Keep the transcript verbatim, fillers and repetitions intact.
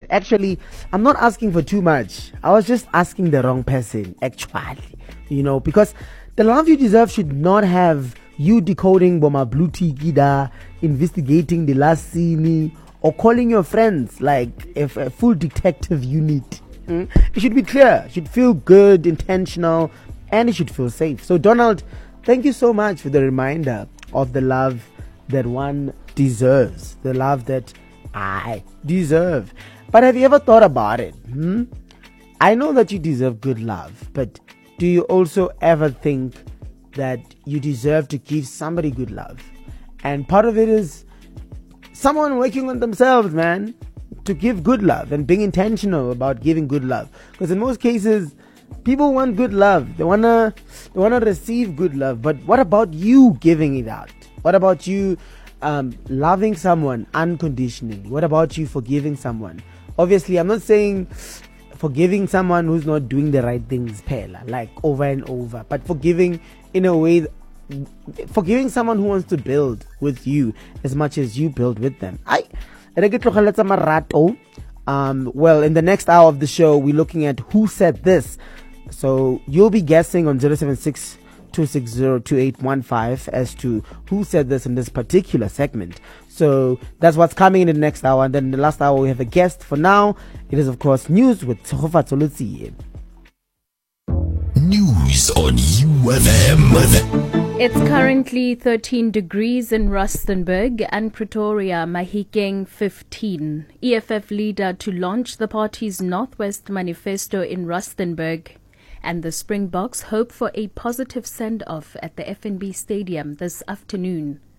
actually, I'm not asking for too much. I was just asking the wrong person, actually. You know, because the love you deserve should not have you decoding Boma Blue Tigida, investigating the last scene, or calling your friends like if a full detective unit. Mm? It should be clear, it should feel good, intentional, and it should feel safe. So, Donald, thank you so much for the reminder of the love that one deserves, the love that I deserve. But have you ever thought about it? Hmm? I know that you deserve good love, but do you also ever think that you deserve to give somebody good love? And part of it is someone working on themselves, man, to give good love and being intentional about giving good love. Because in most cases, people want good love. They wanna, they wanna receive good love. But what about you giving it out? What about you um, loving someone unconditionally? What about you forgiving someone? Obviously, I'm not saying forgiving someone who's not doing the right things, Pela, like over and over, but forgiving in a way, forgiving someone who wants to build with you as much as you build with them. I, um, well, in the next hour of the show, we're looking at who said this. So you'll be guessing on zero seven six two six zero two eight one five as to who said this in this particular segment. So that's what's coming in the next hour. And then in the last hour, we have a guest. For now, it is, of course, news with Tsogofa Tsolotsi. News on U F M. It's currently thirteen degrees in Rustenburg and Pretoria, Mahikeng fifteen. E F F leader to launch the party's Northwest Manifesto in Rustenburg. And the Springboks hope for a positive send-off at the F N B Stadium this afternoon.